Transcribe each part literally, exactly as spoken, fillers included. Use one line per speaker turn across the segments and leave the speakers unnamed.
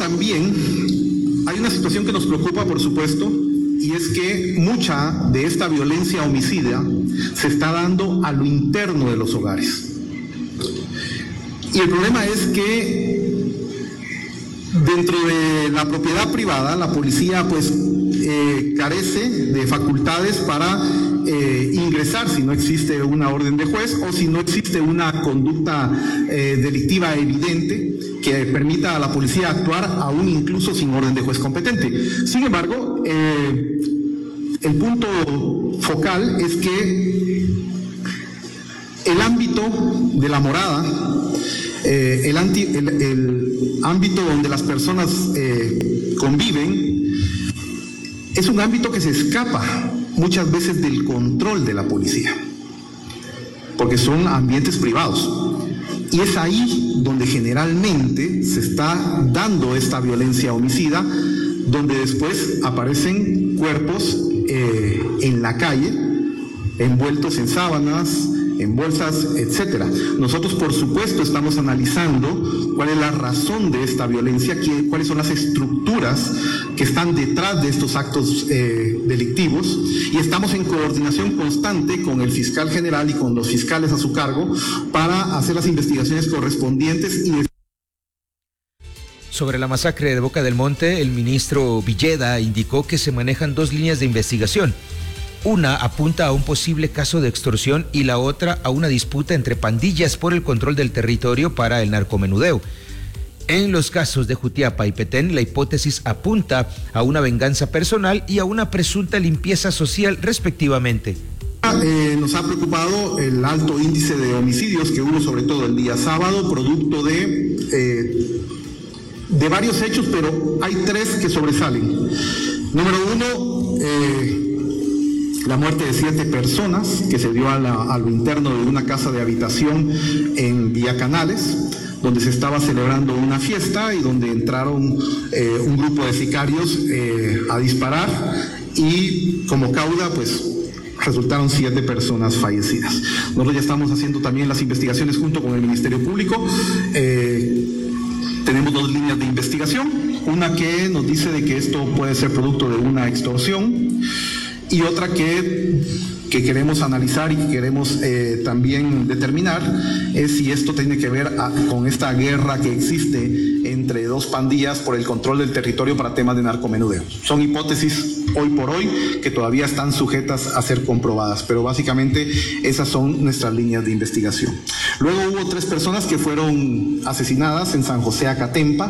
también hay una situación que nos preocupa, por supuesto, y es que mucha de esta violencia homicida se está dando a lo interno de los hogares. Y el problema es que dentro de la propiedad privada, la policía pues eh, carece de facultades para eh, ingresar si no existe una orden de juez o si no existe una conducta eh, delictiva evidente que permita a la policía actuar aún incluso sin orden de juez competente. Sin embargo, eh, el punto focal es que el ámbito de la morada, eh, el, anti, el, el ámbito donde las personas eh, conviven, es un ámbito que se escapa muchas veces del control de la policía, porque son ambientes privados. Y es ahí donde generalmente se está dando esta violencia homicida, donde después aparecen cuerpos eh, en la calle, envueltos en sábanas, en bolsas, etcétera. Nosotros, por supuesto, estamos analizando cuál es la razón de esta violencia, qué, cuáles son las estructuras que están detrás de estos actos eh, delictivos, y estamos en coordinación constante con el fiscal general y con los fiscales a su cargo para hacer las investigaciones correspondientes. Y
sobre la masacre de Boca del Monte, el ministro Villeda indicó que se manejan dos líneas de investigación. Una apunta a un posible caso de extorsión y la otra a una disputa entre pandillas por el control del territorio para el narcomenudeo. En los casos de Jutiapa y Petén, la hipótesis apunta a una venganza personal y a una presunta limpieza social, respectivamente.
Eh, nos ha preocupado el alto índice de homicidios que hubo, sobre todo el día sábado, producto de, eh, de varios hechos, pero hay tres que sobresalen. Número uno, eh, la muerte de siete personas que se dio a, la, a lo interno de una casa de habitación en Villa Canales, donde se estaba celebrando una fiesta y donde entraron eh, un grupo de sicarios eh, a disparar, y como causa pues resultaron siete personas fallecidas. Nosotros ya estamos haciendo también las investigaciones junto con el Ministerio Público. Eh, tenemos dos líneas de investigación, una que nos dice de que esto puede ser producto de una extorsión, y otra que, que queremos analizar y que queremos eh, también determinar es si esto tiene que ver a, con esta guerra que existe entre dos pandillas por el control del territorio para temas de narcomenudeo. Son hipótesis hoy por hoy que todavía están sujetas a ser comprobadas, pero básicamente esas son nuestras líneas de investigación. Luego hubo tres personas que fueron asesinadas en San José Acatempa,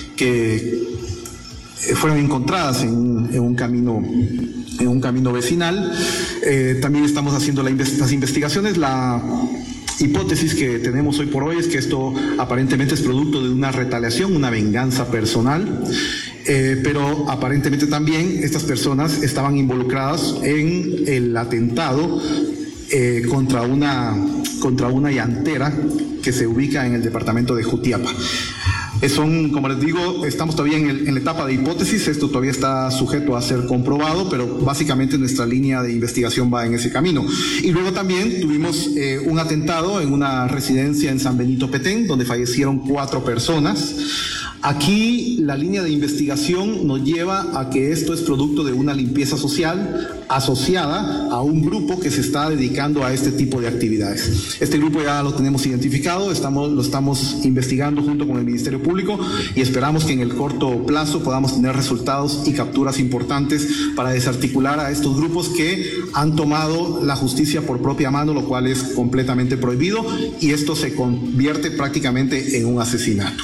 que fueron encontradas en, en un camino en un camino vecinal. Eh, también estamos haciendo la invest- las investigaciones. La hipótesis que tenemos hoy por hoy es que esto aparentemente es producto de una retaliación, una venganza personal, eh, pero aparentemente también estas personas estaban involucradas en el atentado eh, contra una, contra una llantera que se ubica en el departamento de Jutiapa. Son, como les digo, estamos todavía en, el, en la etapa de hipótesis, esto todavía está sujeto a ser comprobado, pero básicamente nuestra línea de investigación va en ese camino. Y luego también tuvimos eh, un atentado en una residencia en San Benito Petén, donde fallecieron cuatro personas. Aquí la línea de investigación nos lleva a que esto es producto de una limpieza social asociada a un grupo que se está dedicando a este tipo de actividades. Este grupo ya lo tenemos identificado, estamos, lo estamos investigando junto con el Ministerio Público y esperamos que en el corto plazo podamos tener resultados y capturas importantes para desarticular a estos grupos que han tomado la justicia por propia mano, lo cual es completamente prohibido, y esto se convierte prácticamente en un asesinato.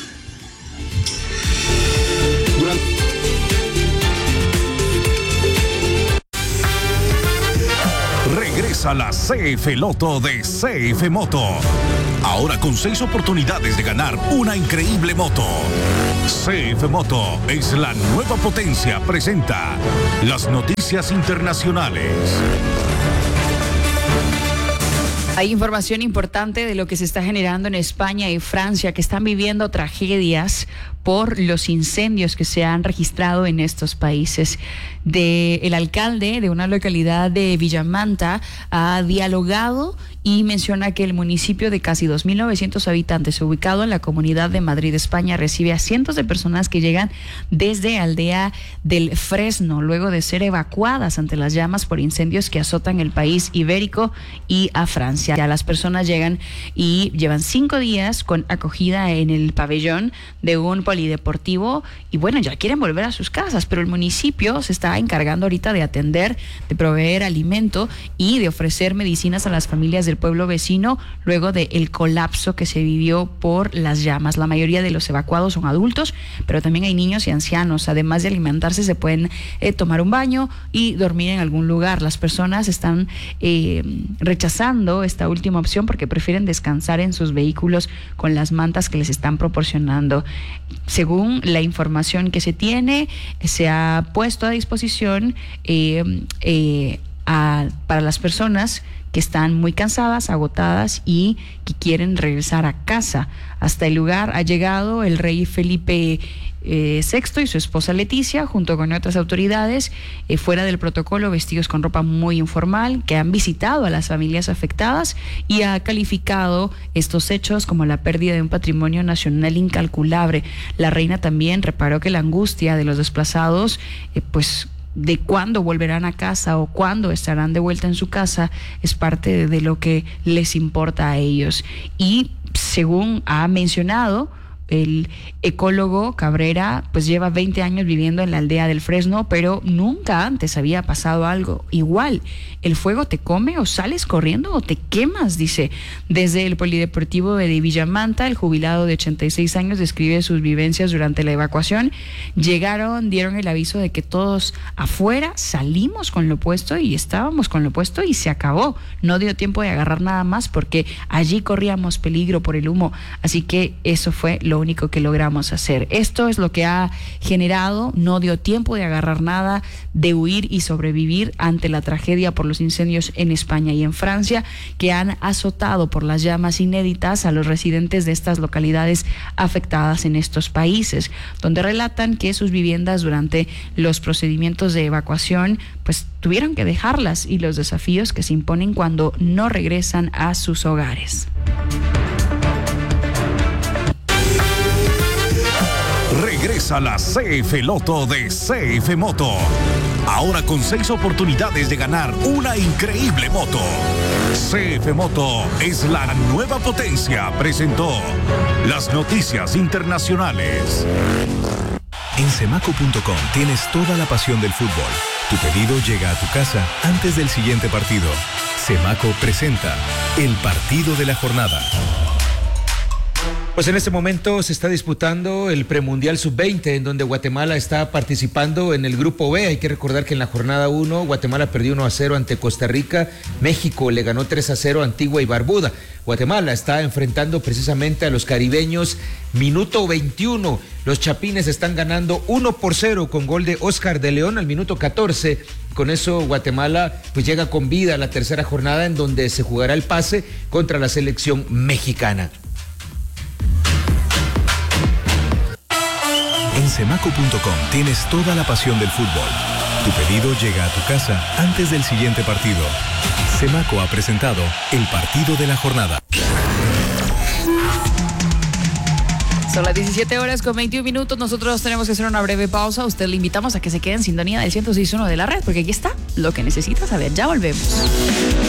Regresa la C F Loto de C F Moto. Ahora con seis oportunidades de ganar una increíble moto. C F Moto es la nueva potencia. Presenta las noticias internacionales.
Hay información importante de lo que se está generando en España y Francia, que están viviendo tragedias por los incendios que se han registrado en estos países. De, el alcalde de una localidad de Villamanta ha dialogado y menciona que el municipio de casi dos mil novecientos habitantes ubicado en la Comunidad de Madrid, España, recibe a cientos de personas que llegan desde Aldea del Fresno luego de ser evacuadas ante las llamas por incendios que azotan el país ibérico y a Francia. Ya las personas llegan y llevan cinco días con acogida en el pabellón de un polideportivo y bueno, ya quieren volver a sus casas, pero el municipio se está encargando ahorita de atender, de proveer alimento y de ofrecer medicinas a las familias del pueblo vecino luego del colapso que se vivió por las llamas. La mayoría de los evacuados son adultos, pero también hay niños y ancianos. Además de alimentarse, se pueden eh, tomar un baño y dormir en algún lugar. Las personas están eh, rechazando esta última opción porque prefieren descansar en sus vehículos con las mantas que les están proporcionando. Según la información que se tiene, se ha puesto a disposición eh, eh, a, para las personas que están muy cansadas, agotadas y que quieren regresar a casa. Hasta el lugar ha llegado el rey Felipe eh, sexto y su esposa Leticia, junto con otras autoridades, eh, fuera del protocolo, vestidos con ropa muy informal, que han visitado a las familias afectadas y ha calificado estos hechos como la pérdida de un patrimonio nacional incalculable. La reina también reparó que la angustia de los desplazados, eh, pues, de cuándo volverán a casa o cuándo estarán de vuelta en su casa es parte de, de lo que les importa a ellos. Y según ha mencionado el ecólogo Cabrera, pues lleva veinte años viviendo en la Aldea del Fresno, pero nunca antes había pasado algo igual. El fuego te come o sales corriendo o te quemas, dice. Desde el polideportivo de Villamanta, el jubilado de ochenta y seis años describe sus vivencias durante la evacuación. Llegaron, dieron el aviso de que todos afuera salimos con lo puesto y estábamos con lo puesto y se acabó. No dio tiempo de agarrar nada más porque allí corríamos peligro por el humo. Así que eso fue lo único que logramos hacer. Esto es lo que ha generado, no dio tiempo de agarrar nada, de huir y sobrevivir ante la tragedia por los incendios en España y en Francia, que han azotado por las llamas inéditas a los residentes de estas localidades afectadas en estos países, donde relatan que sus viviendas durante los procedimientos de evacuación pues tuvieron que dejarlas y los desafíos que se imponen cuando no regresan a sus hogares.
Regresa la C F Loto de C F Moto. Ahora con seis oportunidades de ganar una increíble moto. C F Moto es la nueva potencia. Presentó las noticias internacionales.
En Semaco punto com tienes toda la pasión del fútbol. Tu pedido llega a tu casa antes del siguiente partido. Semaco presenta el partido de la jornada.
Pues en este momento se está disputando el premundial sub veinte, en donde Guatemala está participando en el grupo B. Hay que recordar que en la jornada uno, Guatemala perdió uno a cero ante Costa Rica, México le ganó tres a cero a Antigua y Barbuda. Guatemala está enfrentando precisamente a los caribeños. Minuto veintiuno, los chapines están ganando uno por cero con gol de Oscar de León al minuto catorce. Con eso Guatemala pues llega con vida a la tercera jornada, en donde se jugará el pase contra la selección mexicana.
En Semaco punto com tienes toda la pasión del fútbol. Tu pedido llega a tu casa antes del siguiente partido. Semaco ha presentado el partido de la jornada.
Son las diecisiete horas con veintiún minutos. Nosotros tenemos que hacer una breve pausa. Usted le invitamos a que se quede en sintonía del ciento seis punto uno de la red, porque aquí está lo que necesita saber. Ya volvemos.